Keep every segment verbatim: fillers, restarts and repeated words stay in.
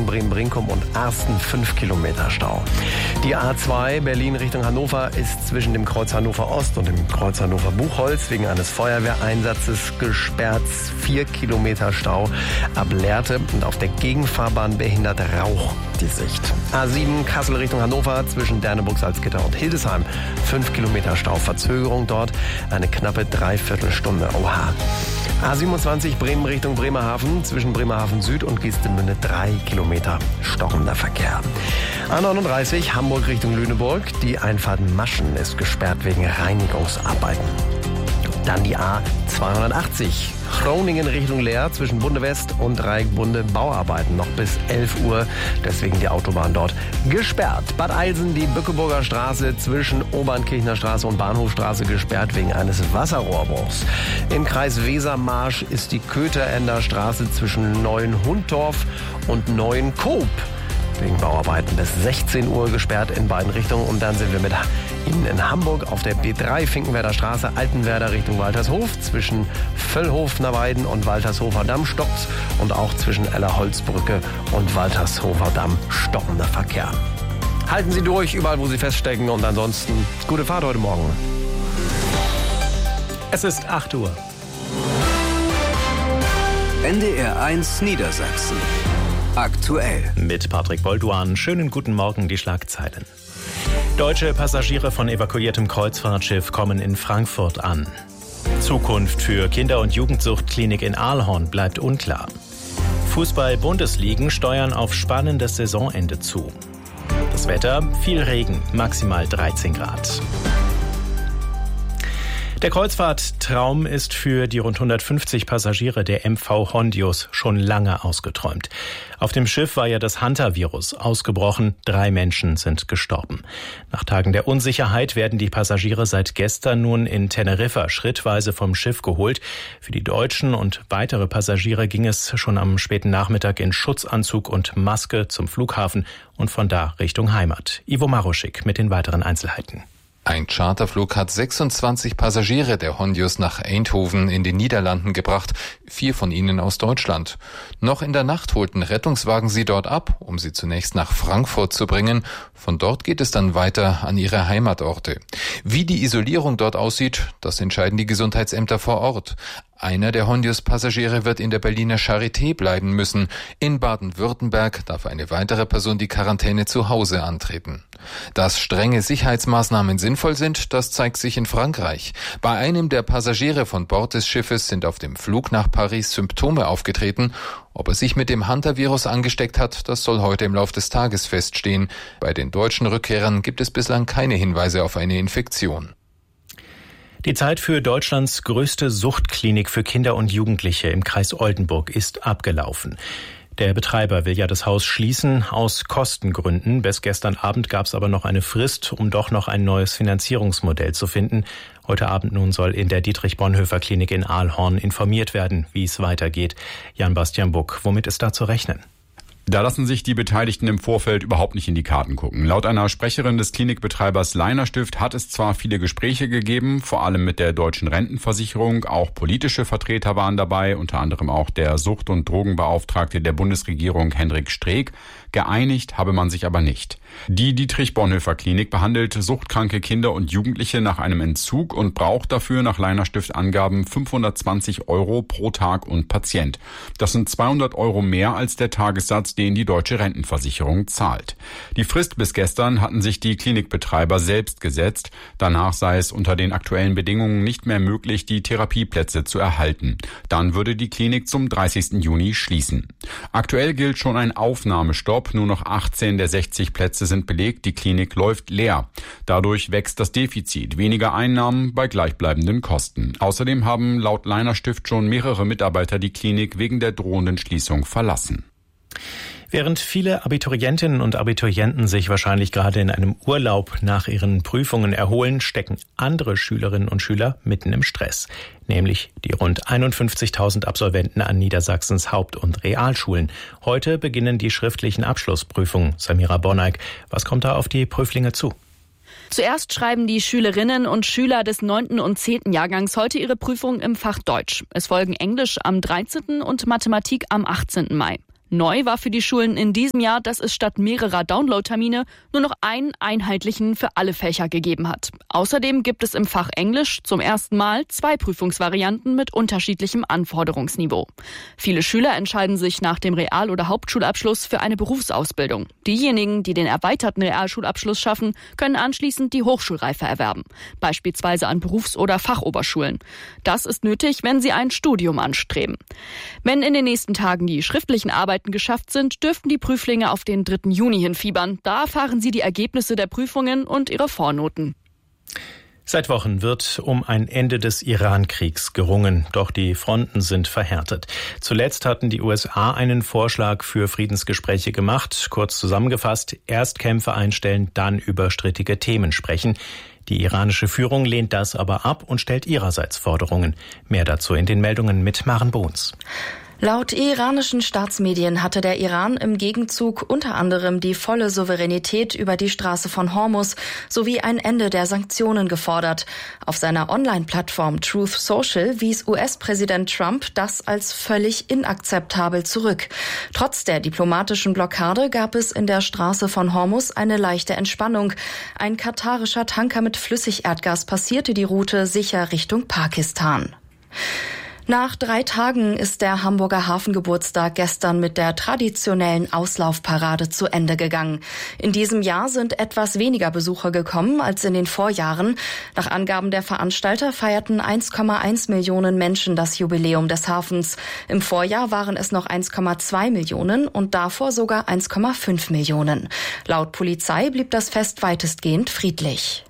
zwischen Bremen-Brinkum und Arsten fünf Kilometer Stau. Die A zwei Berlin Richtung Hannover ist zwischen dem Kreuz Hannover Ost und dem Kreuz Hannover Buchholz wegen eines Feuerwehreinsatzes gesperrt. vier Kilometer Stau ab Lehrte und auf der Gegenfahrbahn behindert Rauch die Sicht. A sieben Kassel Richtung Hannover zwischen Derneburg, Salzgitter und Hildesheim. fünf Kilometer Stau. Verzögerung dort eine knappe Dreiviertelstunde. Oha. A siebenundzwanzig Bremen Richtung Bremerhaven zwischen Bremerhaven Süd und Geestemünde drei Kilometer stockender Verkehr. A neununddreißig Hamburg Richtung Lüneburg. Die Einfahrt Maschen ist gesperrt wegen Reinigungsarbeiten. Dann die A zweihundertachtzig Groningen Richtung Leer zwischen Bunde West und Dreieckbunde Bauarbeiten noch bis elf Uhr. Deswegen die Autobahn dort gesperrt. Bad Eilsen die Bückeburger Straße zwischen Obernkirchner Straße und Bahnhofstraße gesperrt wegen eines Wasserrohrbruchs. Im Kreis Wesermarsch ist die Köterender Straße zwischen Neuenhundorf und Neuenkoop wegen Bauarbeiten bis sechzehn Uhr gesperrt in beiden Richtungen. Und dann sind wir mit Ihnen in Hamburg auf der B drei Finkenwerder Straße, Altenwerder Richtung Waltershof, zwischen Völlhofener Weiden und Waltershofer Damm stockt's und auch zwischen Ellerholzbrücke und Waltershofer Damm stockender Verkehr. Halten Sie durch, überall wo Sie feststecken, und ansonsten gute Fahrt heute Morgen. Es ist acht Uhr. N D R eins Niedersachsen. Aktuell. Mit Patrick Bolduan. Schönen guten Morgen, die Schlagzeilen. Deutsche Passagiere von evakuiertem Kreuzfahrtschiff kommen in Frankfurt an. Zukunft für Kinder- und Jugendsuchtklinik in Aalhorn bleibt unklar. Fußball-Bundesligen steuern auf spannendes Saisonende zu. Das Wetter, viel Regen, maximal dreizehn Grad. Der Kreuzfahrttraum ist für die rund hundertfünfzig Passagiere der M V Hondius schon lange ausgeträumt. Auf dem Schiff war ja das Hantavirus ausgebrochen. Drei Menschen sind gestorben. Nach Tagen der Unsicherheit werden die Passagiere seit gestern nun in Teneriffa schrittweise vom Schiff geholt. Für die Deutschen und weitere Passagiere ging es schon am späten Nachmittag in Schutzanzug und Maske zum Flughafen und von da Richtung Heimat. Ivo Maruschik mit den weiteren Einzelheiten. Ein Charterflug hat sechsundzwanzig Passagiere der Hondius nach Eindhoven in den Niederlanden gebracht, vier von ihnen aus Deutschland. Noch in der Nacht holten Rettungswagen sie dort ab, um sie zunächst nach Frankfurt zu bringen. Von dort geht es dann weiter an ihre Heimatorte. Wie die Isolierung dort aussieht, das entscheiden die Gesundheitsämter vor Ort. Einer der Hondius-Passagiere wird in der Berliner Charité bleiben müssen. In Baden-Württemberg darf eine weitere Person die Quarantäne zu Hause antreten. Dass strenge Sicherheitsmaßnahmen sinnvoll sind, das zeigt sich in Frankreich. Bei einem der Passagiere von Bord des Schiffes sind auf dem Flug nach Paris Symptome aufgetreten. Ob er sich mit dem Hantavirus angesteckt hat, das soll heute im Laufe des Tages feststehen. Bei den deutschen Rückkehrern gibt es bislang keine Hinweise auf eine Infektion. Die Zeit für Deutschlands größte Suchtklinik für Kinder und Jugendliche im Kreis Oldenburg ist abgelaufen. Der Betreiber will ja das Haus schließen aus Kostengründen. Bis gestern Abend gab es aber noch eine Frist, um doch noch ein neues Finanzierungsmodell zu finden. Heute Abend nun soll in der Dietrich-Bonhoeffer-Klinik in Aalhorn informiert werden, wie es weitergeht. Jan-Bastian Buck, womit ist da zu rechnen? Da lassen sich die Beteiligten im Vorfeld überhaupt nicht in die Karten gucken. Laut einer Sprecherin des Klinikbetreibers Leinerstift hat es zwar viele Gespräche gegeben, vor allem mit der Deutschen Rentenversicherung. Auch politische Vertreter waren dabei, unter anderem auch der Sucht- und Drogenbeauftragte der Bundesregierung Hendrik Streeck. Geeinigt habe man sich aber nicht. Die Dietrich-Bonhoeffer-Klinik behandelt suchtkranke Kinder und Jugendliche nach einem Entzug und braucht dafür nach Leinerstift-Angaben fünfhundertzwanzig Euro pro Tag und Patient. Das sind zweihundert Euro mehr als der Tagessatz, den die Deutsche Rentenversicherung zahlt. Die Frist bis gestern hatten sich die Klinikbetreiber selbst gesetzt. Danach sei es unter den aktuellen Bedingungen nicht mehr möglich, die Therapieplätze zu erhalten. Dann würde die Klinik zum dreißigsten Juni schließen. Aktuell gilt schon ein Aufnahmestopp. Nur noch achtzehn der sechzig Plätze sind belegt. Die Klinik läuft leer. Dadurch wächst das Defizit. Weniger Einnahmen bei gleichbleibenden Kosten. Außerdem haben laut Leinerstift schon mehrere Mitarbeiter die Klinik wegen der drohenden Schließung verlassen. Während viele Abiturientinnen und Abiturienten sich wahrscheinlich gerade in einem Urlaub nach ihren Prüfungen erholen, stecken andere Schülerinnen und Schüler mitten im Stress. Nämlich die rund einundfünfzigtausend Absolventen an Niedersachsens Haupt- und Realschulen. Heute beginnen die schriftlichen Abschlussprüfungen. Samira Bonneig, was kommt da auf die Prüflinge zu? Zuerst schreiben die Schülerinnen und Schüler des neunten und zehnten Jahrgangs heute ihre Prüfung im Fach Deutsch. Es folgen Englisch am dreizehnten und Mathematik am achtzehnten Mai. Neu war für die Schulen in diesem Jahr, dass es statt mehrerer Download-Termine nur noch einen einheitlichen für alle Fächer gegeben hat. Außerdem gibt es im Fach Englisch zum ersten Mal zwei Prüfungsvarianten mit unterschiedlichem Anforderungsniveau. Viele Schüler entscheiden sich nach dem Real- oder Hauptschulabschluss für eine Berufsausbildung. Diejenigen, die den erweiterten Realschulabschluss schaffen, können anschließend die Hochschulreife erwerben, beispielsweise an Berufs- oder Fachoberschulen. Das ist nötig, wenn sie ein Studium anstreben. Wenn in den nächsten Tagen die schriftlichen Arbeiten geschafft sind, dürften die Prüflinge auf den dritten Juni hinfiebern. Da erfahren sie die Ergebnisse der Prüfungen und ihre Vornoten. Seit Wochen wird um ein Ende des Iran-Kriegs gerungen, doch die Fronten sind verhärtet. Zuletzt hatten die U S A einen Vorschlag für Friedensgespräche gemacht. Kurz zusammengefasst, erst Kämpfe einstellen, dann über strittige Themen sprechen. Die iranische Führung lehnt das aber ab und stellt ihrerseits Forderungen. Mehr dazu in den Meldungen mit Maren Bohns. Laut iranischen Staatsmedien hatte der Iran im Gegenzug unter anderem die volle Souveränität über die Straße von Hormuz sowie ein Ende der Sanktionen gefordert. Auf seiner Online-Plattform Truth Social wies U S-Präsident Trump das als völlig inakzeptabel zurück. Trotz der diplomatischen Blockade gab es in der Straße von Hormuz eine leichte Entspannung. Ein katarischer Tanker mit Flüssigerdgas passierte die Route sicher Richtung Pakistan. Nach drei Tagen ist der Hamburger Hafengeburtstag gestern mit der traditionellen Auslaufparade zu Ende gegangen. In diesem Jahr sind etwas weniger Besucher gekommen als in den Vorjahren. Nach Angaben der Veranstalter feierten eins Komma eins Millionen Menschen das Jubiläum des Hafens. Im Vorjahr waren es noch eins Komma zwei Millionen und davor sogar eins Komma fünf Millionen. Laut Polizei blieb das Fest weitestgehend friedlich.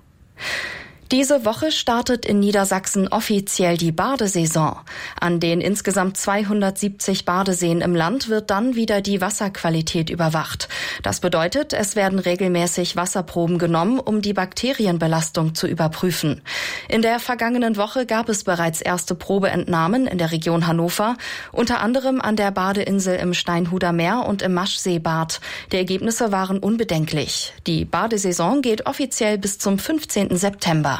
Diese Woche startet in Niedersachsen offiziell die Badesaison. An den insgesamt zweihundertsiebzig Badeseen im Land wird dann wieder die Wasserqualität überwacht. Das bedeutet, es werden regelmäßig Wasserproben genommen, um die Bakterienbelastung zu überprüfen. In der vergangenen Woche gab es bereits erste Probeentnahmen in der Region Hannover, unter anderem an der Badeinsel im Steinhuder Meer und im Maschseebad. Die Ergebnisse waren unbedenklich. Die Badesaison geht offiziell bis zum fünfzehnten September.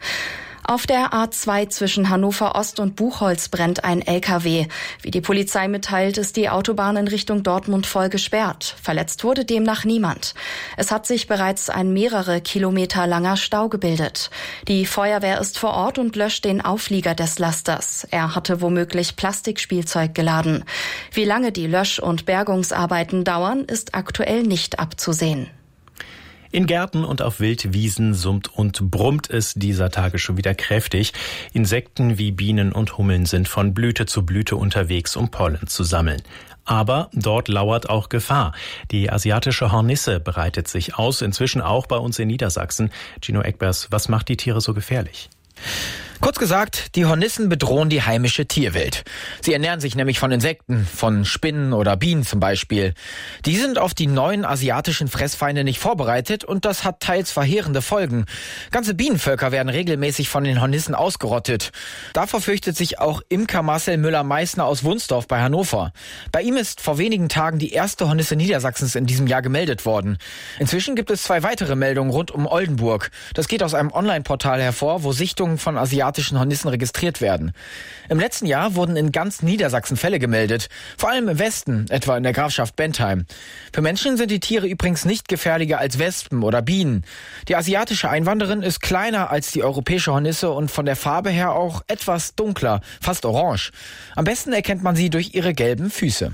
Auf der A zwei zwischen Hannover Ost und Buchholz brennt ein L K W. Wie die Polizei mitteilt, ist die Autobahn in Richtung Dortmund voll gesperrt. Verletzt wurde demnach niemand. Es hat sich bereits ein mehrere Kilometer langer Stau gebildet. Die Feuerwehr ist vor Ort und löscht den Auflieger des Lasters. Er hatte womöglich Plastikspielzeug geladen. Wie lange die Lösch- und Bergungsarbeiten dauern, ist aktuell nicht abzusehen. In Gärten und auf Wildwiesen summt und brummt es dieser Tage schon wieder kräftig. Insekten wie Bienen und Hummeln sind von Blüte zu Blüte unterwegs, um Pollen zu sammeln. Aber dort lauert auch Gefahr. Die asiatische Hornisse breitet sich aus, inzwischen auch bei uns in Niedersachsen. Gino Eckbers, was macht die Tiere so gefährlich? Kurz gesagt, die Hornissen bedrohen die heimische Tierwelt. Sie ernähren sich nämlich von Insekten, von Spinnen oder Bienen zum Beispiel. Die sind auf die neuen asiatischen Fressfeinde nicht vorbereitet und das hat teils verheerende Folgen. Ganze Bienenvölker werden regelmäßig von den Hornissen ausgerottet. Davor fürchtet sich auch Imker Marcel Müller-Meissner aus Wunsdorf bei Hannover. Bei ihm ist vor wenigen Tagen die erste Hornisse Niedersachsens in diesem Jahr gemeldet worden. Inzwischen gibt es zwei weitere Meldungen rund um Oldenburg. Das geht aus einem Online-Portal hervor, wo Sichtungen von asiatischen Hornissen registriert werden. Im letzten Jahr wurden in ganz Niedersachsen Fälle gemeldet, vor allem im Westen, etwa in der Grafschaft Bentheim. Für Menschen sind die Tiere übrigens nicht gefährlicher als Wespen oder Bienen. Die asiatische Einwanderin ist kleiner als die europäische Hornisse und von der Farbe her auch etwas dunkler, fast orange. Am besten erkennt man sie durch ihre gelben Füße.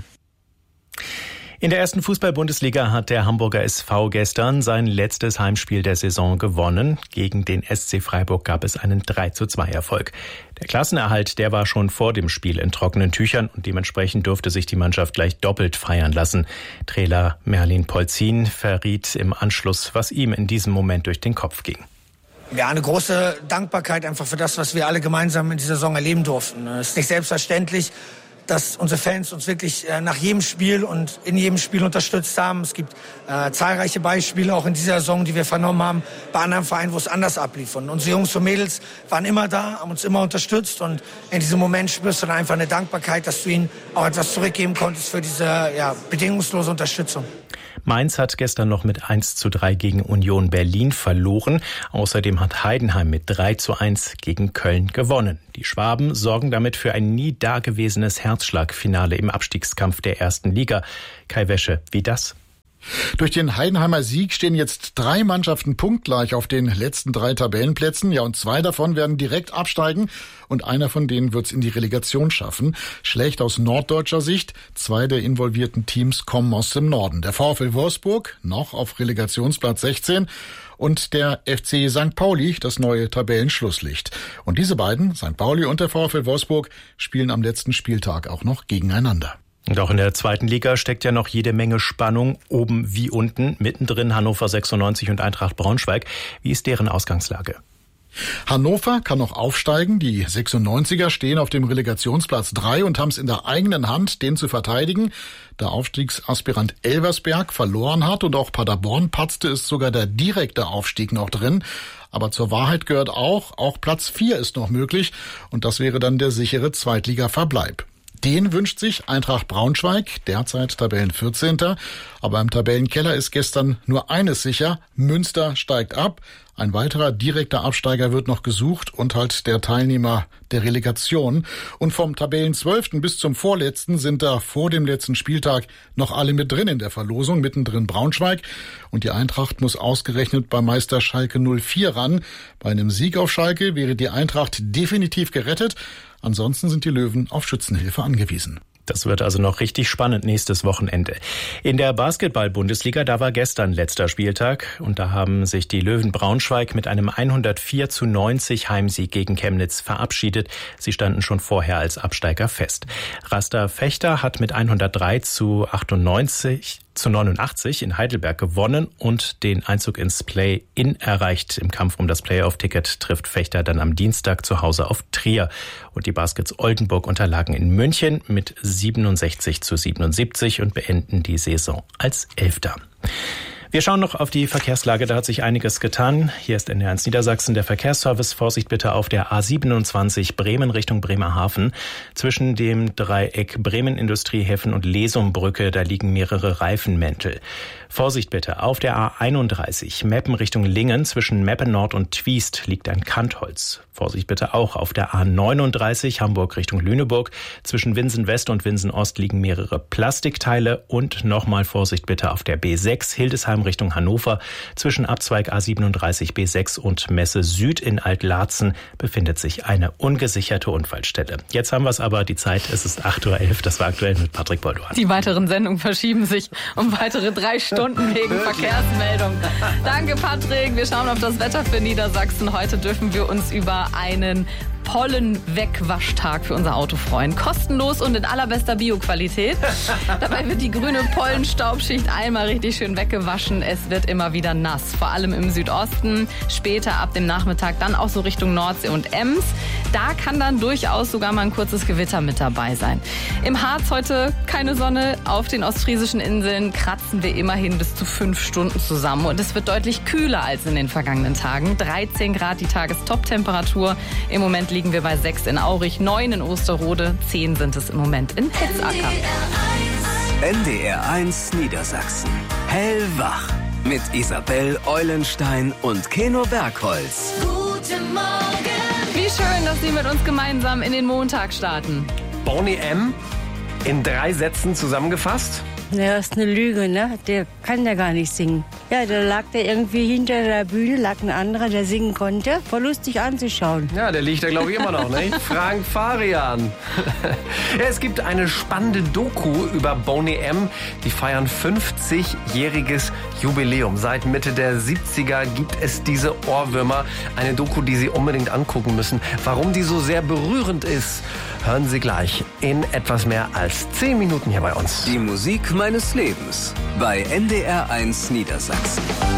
In der ersten Fußball-Bundesliga hat der Hamburger S V gestern sein letztes Heimspiel der Saison gewonnen. Gegen den S C Freiburg gab es einen drei zu zwei Erfolg. Der Klassenerhalt, der war schon vor dem Spiel in trockenen Tüchern und dementsprechend durfte sich die Mannschaft gleich doppelt feiern lassen. Trainer Merlin Polzin verriet im Anschluss, was ihm in diesem Moment durch den Kopf ging. Ja, eine große Dankbarkeit einfach für das, was wir alle gemeinsam in dieser Saison erleben durften. Es ist nicht selbstverständlich, dass unsere Fans uns wirklich äh, nach jedem Spiel und in jedem Spiel unterstützt haben. Es gibt äh, zahlreiche Beispiele auch in dieser Saison, die wir vernommen haben, bei anderen Vereinen, wo es anders ablief. Und unsere Jungs und Mädels waren immer da, haben uns immer unterstützt. Und in diesem Moment spürst du dann einfach eine Dankbarkeit, dass du ihnen auch etwas zurückgeben konntest für diese ja, bedingungslose Unterstützung. Mainz hat gestern noch mit eins zu drei gegen Union Berlin verloren. Außerdem hat Heidenheim mit drei zu eins gegen Köln gewonnen. Die Schwaben sorgen damit für ein nie dagewesenes Herzschlagfinale im Abstiegskampf der ersten Liga. Kai Wäsche, wie das? Durch den Heidenheimer Sieg stehen jetzt drei Mannschaften punktgleich auf den letzten drei Tabellenplätzen. Ja, und zwei davon werden direkt absteigen und einer von denen wird es in die Relegation schaffen. Schlecht aus norddeutscher Sicht. Zwei der involvierten Teams kommen aus dem Norden. Der VfL Wolfsburg noch auf Relegationsplatz sechzehn und der F C Sankt Pauli, das neue Tabellenschlusslicht. Und diese beiden, Sankt Pauli und der VfL Wolfsburg, spielen am letzten Spieltag auch noch gegeneinander. Und auch in der zweiten Liga steckt ja noch jede Menge Spannung, oben wie unten, mittendrin Hannover sechsundneunzig und Eintracht Braunschweig. Wie ist deren Ausgangslage? Hannover kann noch aufsteigen. Die sechsundneunziger stehen auf dem Relegationsplatz drei und haben es in der eigenen Hand, den zu verteidigen. Der Aufstiegsaspirant Elversberg verloren hat und auch Paderborn patzte, ist sogar der direkte Aufstieg noch drin. Aber zur Wahrheit gehört auch, auch Platz vier ist noch möglich und das wäre dann der sichere Zweitliga-Verbleib. Den wünscht sich Eintracht Braunschweig, derzeit Tabellenvierzehnter. Aber im Tabellenkeller ist gestern nur eines sicher, Münster steigt ab. Ein weiterer direkter Absteiger wird noch gesucht und halt der Teilnehmer der Relegation. Und vom Tabellenzwölften bis zum Vorletzten sind da vor dem letzten Spieltag noch alle mit drin in der Verlosung, mittendrin Braunschweig. Und die Eintracht muss ausgerechnet bei Meister Schalke null vier ran. Bei einem Sieg auf Schalke wäre die Eintracht definitiv gerettet. Ansonsten sind die Löwen auf Schützenhilfe angewiesen. Das wird also noch richtig spannend nächstes Wochenende. In der Basketball-Bundesliga, da war gestern letzter Spieltag und da haben sich die Löwen Braunschweig mit einem hundertvier zu neunzig Heimsieg gegen Chemnitz verabschiedet. Sie standen schon vorher als Absteiger fest. Raster Fechter hat mit hundertdrei zu achtundneunzig zu neunundachtzig in Heidelberg gewonnen und den Einzug ins Play-In erreicht. Im Kampf um das Playoff-Ticket trifft Fechter dann am Dienstag zu Hause auf Trier. Und die Baskets Oldenburg unterlagen in München mit siebenundsechzig zu siebenundsiebzig und beenden die Saison als Elfter. Wir schauen noch auf die Verkehrslage, da hat sich einiges getan. Hier ist N D R eins Niedersachsen, der Verkehrsservice. Vorsicht bitte auf der A siebenundzwanzig Bremen Richtung Bremerhaven. Zwischen dem Dreieck Bremen Industriehäfen und Lesumbrücke, da liegen mehrere Reifenmäntel. Vorsicht bitte auf der A einunddreißig Meppen Richtung Lingen. Zwischen Meppen Nord und Twiest liegt ein Kantholz. Vorsicht bitte auch auf der A neununddreißig Hamburg Richtung Lüneburg. Zwischen Winsen West und Winsen Ost liegen mehrere Plastikteile. Und nochmal Vorsicht bitte auf der B sechs Hildesheim Richtung Hannover. Zwischen Abzweig A siebenunddreißig B sechs und Messe Süd in Altlarzen befindet sich eine ungesicherte Unfallstelle. Jetzt haben wir es aber, die Zeit, es ist acht Uhr elf. Das war aktuell mit Patrick Bolduan. Die weiteren Sendungen verschieben sich um weitere drei Stunden wegen Verkehrsmeldung. Danke, Patrick. Wir schauen auf das Wetter für Niedersachsen. Heute dürfen wir uns über einen Pollenwegwaschtag für unser Auto freuen. Kostenlos und in allerbester Bioqualität. Dabei wird die grüne Pollenstaubschicht einmal richtig schön weggewaschen. Es wird immer wieder nass, vor allem im Südosten. Später ab dem Nachmittag dann auch so Richtung Nordsee und Ems. Da kann dann durchaus sogar mal ein kurzes Gewitter mit dabei sein. Im Harz heute keine Sonne. Auf den ostfriesischen Inseln kratzen wir immerhin bis zu fünf Stunden zusammen. Und es wird deutlich kühler als in den vergangenen Tagen. dreizehn Grad die Tagestop-Temperatur. Im Moment liegen wir bei sechs in Aurich, neun in Osterode, zehn sind es im Moment in Hitzacker. N D R eins Niedersachsen. Hellwach. Mit Isabel Eulenstein und Keno Bergholz. Guten Morgen. Wie schön, dass Sie mit uns gemeinsam in den Montag starten. Boney M. in drei Sätzen zusammengefasst. Ja, das ist eine Lüge, ne? Der kann ja gar nicht singen. Ja, da lag der irgendwie hinter der Bühne, lag ein anderer, der singen konnte. Voll lustig anzuschauen. Ja, der liegt da, glaube ich, immer noch, nicht? Frank Farian. Ja, es gibt eine spannende Doku über Boney M. Die feiern fünfzigjähriges Jubiläum. Seit Mitte der siebziger gibt es diese Ohrwürmer. Eine Doku, die Sie unbedingt angucken müssen. Warum die so sehr berührend ist, hören Sie gleich in etwas mehr als zehn Minuten hier bei uns. Die Musik meines Lebens bei N D R eins Niedersachsen.